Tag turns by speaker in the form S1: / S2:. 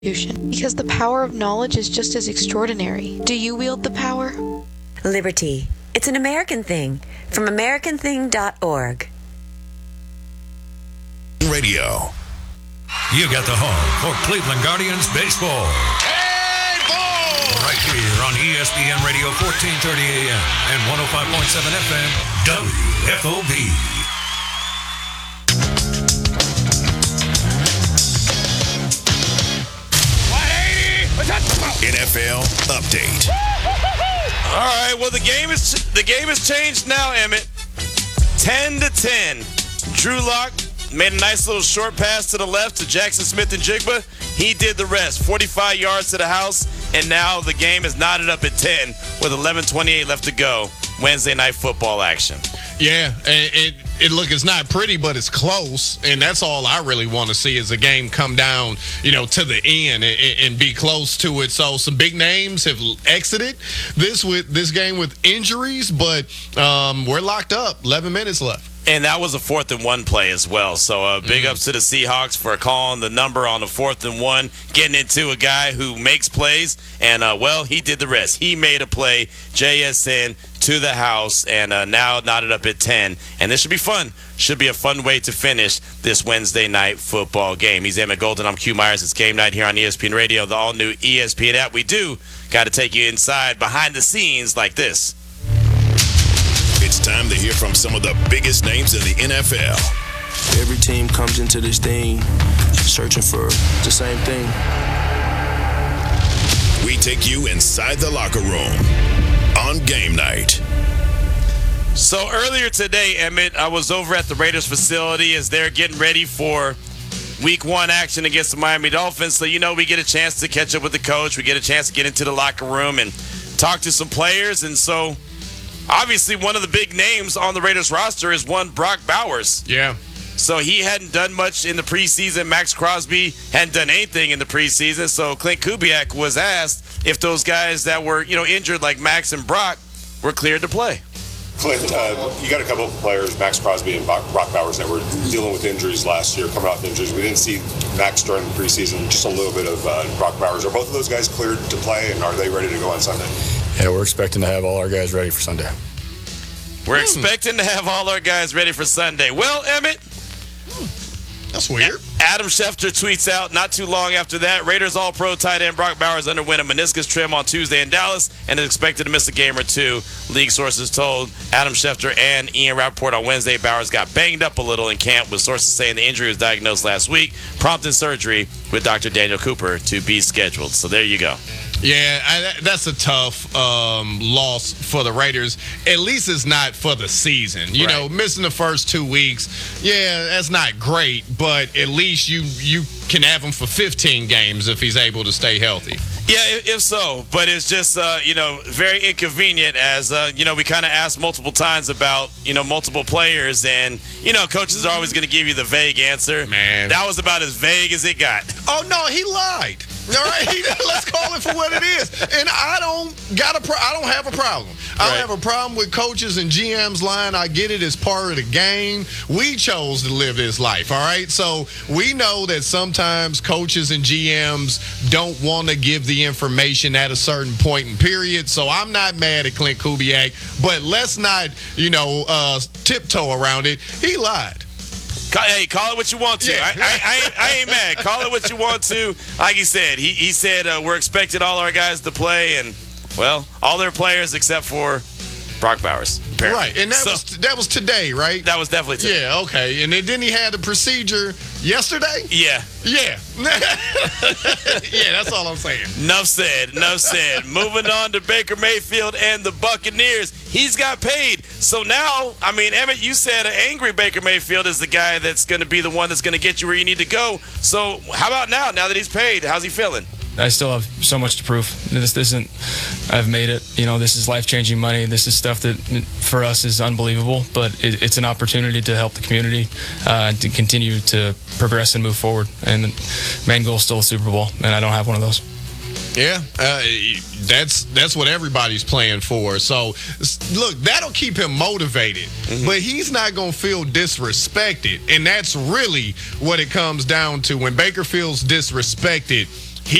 S1: Because the power of knowledge is just as extraordinary. Do you wield the power?
S2: Liberty. It's an American thing. From AmericanThing.org.
S3: Radio. You got the home for Cleveland Guardians baseball.
S4: Hey, ball!
S3: Right here on ESPN Radio 1430 AM and 105.7 FM WFOB. NFL update.
S4: All right, well the game is changed now, Emmett. 10-10. Drew Lock made a nice little short pass to the left to Jackson Smith-Njigba. He did the rest. 45 yards to the house, and now the game is knotted up at 10 with 11:28 left to go. Wednesday night football action.
S5: Yeah, it's not pretty, but it's close, and that's all I really want to see is a game come down, to the end and be close to it. So some big names have exited this game with injuries, but we're locked up. 11 minutes left.
S4: And that was a 4th and 1 play as well. So big ups to the Seahawks for calling the number on the 4th and 1, getting into a guy who makes plays. And, he did the rest. He made a play, JSN, to the house, and now knotted up at 10. And this should be fun. Should be a fun way to finish this Wednesday night football game. He's Emmett Golden. I'm Q Myers. It's game night here on ESPN Radio, the all-new ESPN app. We do got to take you inside behind the scenes like this.
S3: It's time to hear from some of the biggest names in the NFL.
S6: Every team comes into this thing searching for the same thing.
S3: We take you inside the locker room on game night.
S4: So earlier today, Emmett, I was over at the Raiders facility as they're getting ready for Week 1 action against the Miami Dolphins. So, we get a chance to catch up with the coach. We get a chance to get into the locker room and talk to some players. And so, obviously, one of the big names on the Raiders roster is one Brock Bowers.
S5: Yeah.
S4: So he hadn't done much in the preseason. Max Crosby hadn't done anything in the preseason. So Clint Kubiak was asked if those guys that were, injured like Max and Brock were cleared to play.
S7: Clint, you got a couple of players, Max Crosby and Brock Bowers, that were dealing with injuries last year, coming off injuries. We didn't see Max during the preseason, just a little bit of Brock Bowers. Are both of those guys cleared to play, and are they ready to go on Sunday?
S8: Yeah, we're expecting to have all our guys ready for Sunday.
S4: We're expecting to have all our guys ready for Sunday. Well, Emmett.
S5: That's weird.
S4: Adam Schefter tweets out not too long after that, Raiders All-Pro tight end Brock Bowers underwent a meniscus trim on Tuesday in Dallas and is expected to miss a game or two. League sources told Adam Schefter and Ian Rappaport on Wednesday Bowers got banged up a little in camp, with sources saying the injury was diagnosed last week, prompting surgery with Dr. Daniel Cooper to be scheduled. So there you go.
S5: Yeah, that's a tough loss for the Raiders. At least it's not for the season. Missing the first 2 weeks, yeah, that's not great, but at least you can have him for 15 games if he's able to stay healthy.
S4: Yeah, if so. But it's just, very inconvenient as, we kind of asked multiple times about, multiple players. And, coaches are always going to give you the vague answer.
S5: Man.
S4: That was about as vague as it got.
S5: Oh, no, he lied. All right, let's call it for what it is. And I don't have a problem. I don't have a problem with coaches and GMs lying. I get it as part of the game. We chose to live this life, all right? So we know that sometimes coaches and GMs don't want to give the information at a certain point in period. So I'm not mad at Clint Kubiak, but let's not, tiptoe around it. He lied.
S4: Hey, call it what you want to.
S5: Yeah.
S4: I ain't mad. Call it what you want to. Like he said, he said we're expecting all our guys to play, and, all their players except for Brock Bowers. Apparently.
S5: Right, and that was today, right?
S4: That was definitely today.
S5: Yeah, okay. And then didn't he have the procedure yesterday?
S4: Yeah.
S5: Yeah. Yeah, that's all I'm saying.
S4: Enough said. Moving on to Baker Mayfield and the Buccaneers. He's got paid. So now, Emmett, you said an angry Baker Mayfield is the guy that's going to be the one that's going to get you where you need to go. So how about now that he's paid? How's he feeling?
S9: I still have so much to prove. This isn't, I've made it. This is life-changing money. This is stuff that for us is unbelievable, but it's an opportunity to help the community to continue to progress and move forward. And the main goal is still a Super Bowl, and I don't have one of those.
S5: Yeah, that's what everybody's playing for. So, look, that'll keep him motivated. Mm-hmm. But he's not going to feel disrespected. And that's really what it comes down to. When Baker feels disrespected,